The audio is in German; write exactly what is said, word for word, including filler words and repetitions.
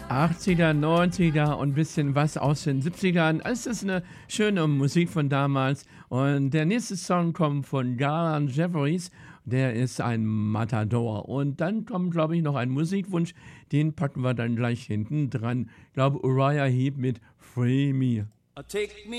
achtziger, neunziger und ein bisschen was aus den siebzigern. Es ist eine schöne Musik von damals. Und der nächste Song kommt von Garland Jeffries. Der ist ein Matador. Und dann kommt, glaube ich, noch ein Musikwunsch. Den packen wir dann gleich hinten dran. Ich glaube, Uriah Heep mit Free Me. Take me